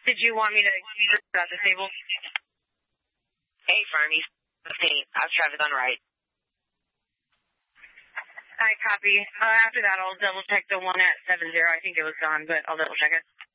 Did you want me to at the table? Hey, Fermi. 15. How's traffic on right? I copy. After that, I'll double check the one at 70. I think it was gone, but I'll double check it.